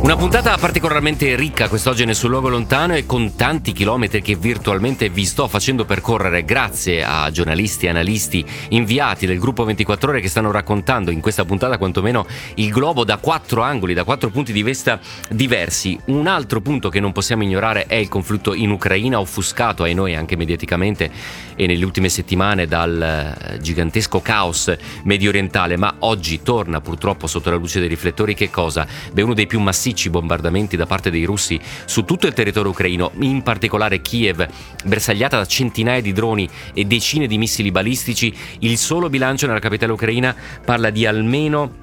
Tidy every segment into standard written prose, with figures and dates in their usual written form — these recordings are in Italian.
Una puntata particolarmente ricca quest'oggi nel Sul Luogo Lontano e con tanti chilometri che virtualmente vi sto facendo percorrere grazie a giornalisti e analisti inviati del gruppo 24 Ore che stanno raccontando in questa puntata quantomeno il globo da 4 angoli, da 4 punti di vista diversi. Un altro punto che non possiamo ignorare è il conflitto in Ucraina, offuscato ai noi anche mediaticamente e nelle ultime settimane dal gigantesco caos medio orientale, ma oggi torna purtroppo sotto la luce dei riflettori che cosa? Beh, uno dei più massicci bombardamenti da parte dei russi su tutto il territorio ucraino, in particolare Kiev, bersagliata da centinaia di droni e decine di missili balistici. Il solo bilancio nella capitale ucraina parla di almeno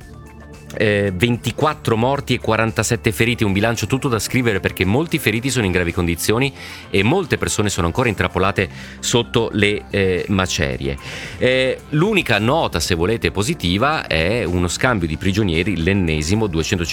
24 morti e 47 feriti, un bilancio tutto da scrivere perché molti feriti sono in gravi condizioni e molte persone sono ancora intrappolate sotto le macerie. L'unica nota, se volete, positiva è uno scambio di prigionieri, l'ennesimo,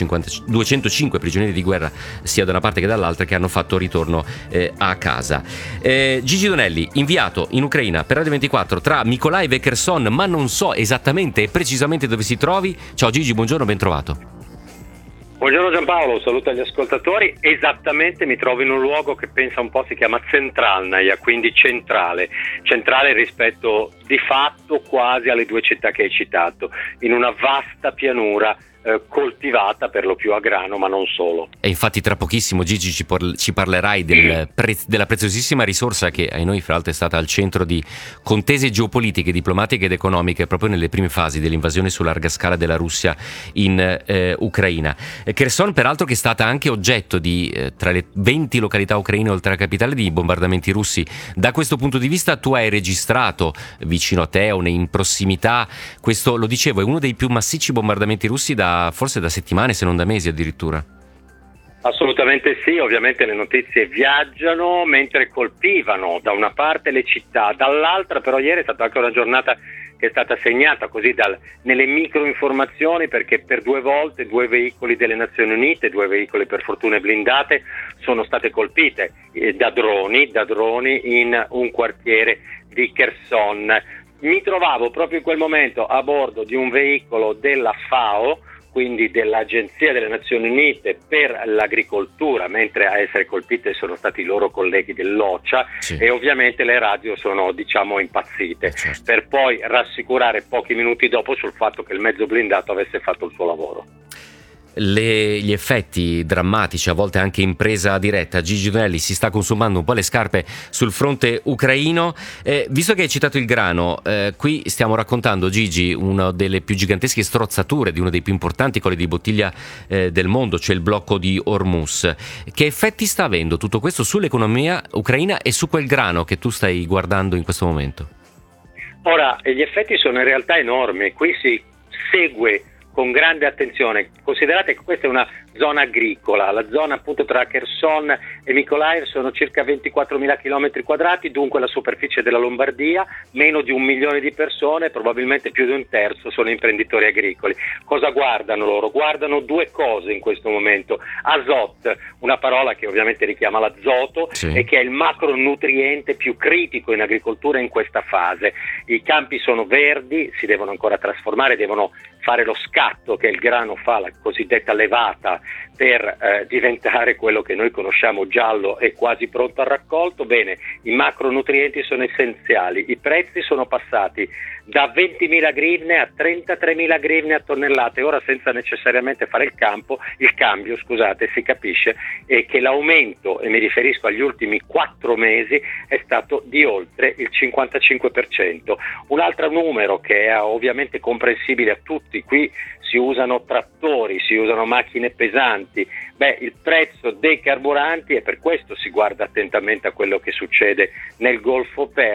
205 prigionieri di guerra sia da una parte che dall'altra che hanno fatto ritorno a casa. Gigi Donelli, inviato in Ucraina per Radio 24 tra Mykolaiv e Kherson, ma non so esattamente e precisamente dove si trovi. Ciao Gigi, buongiorno, ben trovato. Buongiorno Giampaolo, saluto agli ascoltatori. Esattamente mi trovo in un luogo che pensa un po' si chiama Centralnaia, quindi centrale rispetto di fatto quasi alle due città che hai citato, in una vasta pianura coltivata per lo più a grano, ma non solo. E infatti tra pochissimo Gigi ci parlerai della preziosissima risorsa che ai noi fra l'altro è stata al centro di contese geopolitiche, diplomatiche ed economiche proprio nelle prime fasi dell'invasione su larga scala della Russia in Ucraina. Kherson peraltro che è stata anche oggetto di tra le 20 località ucraine oltre la capitale di bombardamenti russi. Da questo punto di vista tu hai registrato vicino a te o in prossimità questo, lo dicevo, è uno dei più massicci bombardamenti russi forse da settimane se non da mesi addirittura. Assolutamente sì, ovviamente le notizie viaggiano mentre colpivano da una parte le città, dall'altra però ieri è stata anche una giornata che è stata segnata così nelle microinformazioni, perché per 2 volte 2 veicoli delle Nazioni Unite, 2 veicoli per fortuna blindate, sono state colpite da droni in un quartiere di Kherson. Mi trovavo proprio in quel momento a bordo di un veicolo della FAO, quindi dell'Agenzia delle Nazioni Unite per l'agricoltura, mentre a essere colpite sono stati i loro colleghi dell'OCHA, sì. E ovviamente le radio sono impazzite, certo. Per poi rassicurare pochi minuti dopo sul fatto che il mezzo blindato avesse fatto il suo lavoro. Gli effetti drammatici, a volte anche in presa diretta. Gigi Donelli, si sta consumando un po' le scarpe sul fronte ucraino. Visto che hai citato il grano, qui stiamo raccontando, Gigi, una delle più gigantesche strozzature di uno dei più importanti colli di bottiglia del mondo, cioè il blocco di Hormuz. Che effetti sta avendo tutto questo sull'economia ucraina e su quel grano che tu stai guardando in questo momento? Ora, gli effetti sono in realtà enormi. Qui si segue con grande attenzione. Considerate che questa è una zona agricola, la zona appunto tra Kherson e Mykolaiv sono circa 24.000 km quadrati, dunque la superficie della Lombardia, meno di 1 milione di persone, probabilmente più di un terzo sono imprenditori agricoli. Cosa guardano loro? Guardano 2 cose in questo momento: azot, una parola che ovviamente richiama l'azoto, sì, e che è il macronutriente più critico in agricoltura in questa fase. I campi sono verdi, si devono ancora trasformare, devono fare lo scatto che il grano fa, la cosiddetta levata, per diventare quello che noi conosciamo giallo e quasi pronto al raccolto. Bene, i macronutrienti sono essenziali. I prezzi sono passati da 20.000 grivne a 33.000 grivne a tonnellate. Ora, senza necessariamente fare il cambio, si capisce che l'aumento, e mi riferisco agli ultimi 4 mesi, è stato di oltre il 55%. Un altro numero che è ovviamente comprensibile a tutti: qui si usano trattori, si usano macchine pesanti. Il prezzo dei carburanti, e per questo si guarda attentamente a quello che succede nel Golfo Persico,